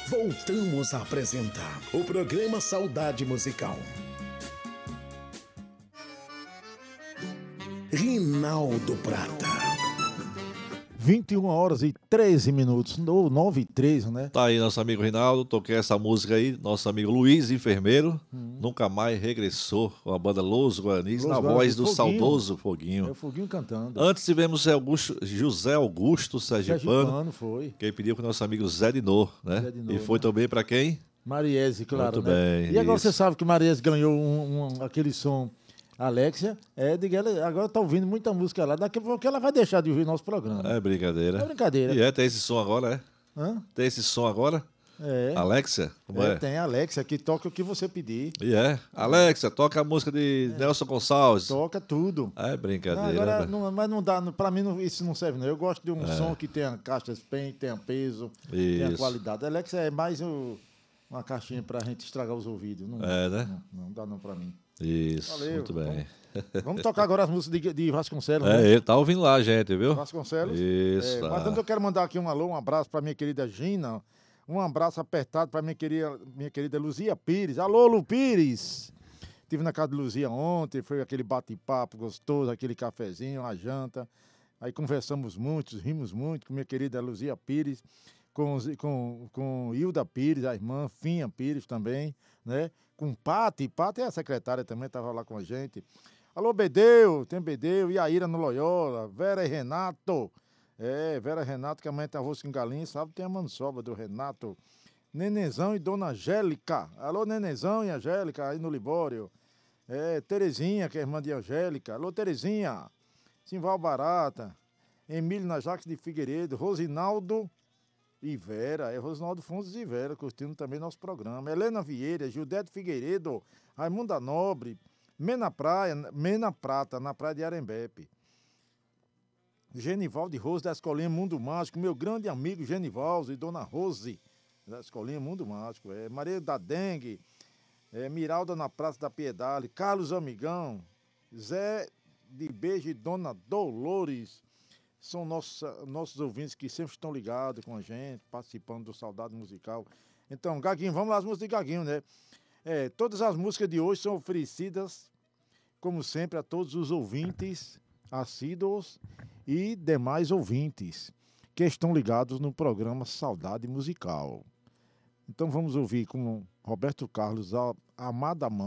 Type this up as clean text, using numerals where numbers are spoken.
Voltamos a apresentar o programa Saudade Musical. Rinaldo Prata. 21 horas e 13 minutos, ou 9 e 13, né? Tá aí nosso amigo Rinaldo, toquei essa música aí, nosso amigo Luiz Enfermeiro, nunca mais regressou com a banda Los Guaranis, na voz do saudoso É Foguinho. o Foguinho cantando. Antes tivemos José Augusto Sergipano, foi. que pediu com o nosso amigo Zé Dinô, né? Zé Dinô, E foi né? também para quem? Mariese, claro, Muito né? bem, E agora isso. você sabe que Mariese ganhou aquele som Alexia, agora tá ouvindo muita música lá, daqui a pouco ela vai deixar de ouvir nosso programa. É brincadeira. É brincadeira. E tem esse som agora, é? Hã? Tem esse som agora? É. Alexia? Como é? Tem a Alexia que toca o que você pedir. Alexia, toca a música de Nelson Gonçalves. Toca tudo. É brincadeira. Agora, né? mas não dá, pra mim isso não serve não. Eu gosto de um som que tenha caixas bem, tenha peso, tenha Isso. qualidade. A Alexia é mais uma caixinha pra gente estragar os ouvidos. Não, Né? não dá não pra mim. Isso, Valeu, muito bem. Vamos tocar agora as músicas de Vasconcelos. É, né? ele tá ouvindo lá, gente, viu? Vasconcelos. Isso. Mas antes eu quero mandar aqui um alô, um abraço para minha querida Gina, um abraço apertado para minha querida Luzia Pires. Alô, Lu Pires! Estive na casa de Luzia ontem, foi aquele bate-papo gostoso, aquele cafezinho, a janta. Aí conversamos muito, rimos muito com minha querida Luzia Pires, com Hilda Pires, a irmã, Finha Pires também, né? Com Pati é a secretária também, estava lá com a gente. Alô, Bedeu, tem Bedeu, Iaíra no Loyola, Vera e Renato. Vera e Renato, que amanhã tem arroz com galinha, sabe? Tem a mansoba do Renato. Nenezão e Dona Angélica. Alô, Nenezão e Angélica, aí no Libório. Terezinha, que é irmã de Angélica. Alô, Terezinha. Simval Barata. Emílio Najaques de Figueiredo. Rosinaldo e Vera. Rosinaldo Fontes e Vera, curtindo também nosso programa. Helena Vieira, Gildete Figueiredo, Raimunda Nobre. Mena Prata, na praia de Arembepe. Genivaldo Rose, da Escolinha Mundo Mágico. Meu grande amigo Genivaldo e Dona Rose, da Escolinha Mundo Mágico. Maria da Dengue. Miralda na Praça da Piedade. Carlos Amigão. Zé de Beijo e Dona Dolores. São nossos ouvintes que sempre estão ligados com a gente, participando do Saudade Musical. Então, Gaguinho, vamos lá as músicas de Gaguinho, né? Todas as músicas de hoje são oferecidas, como sempre, a todos os ouvintes assíduos e demais ouvintes que estão ligados no programa Saudade Musical. Então vamos ouvir com Roberto Carlos, a Amada Mãe.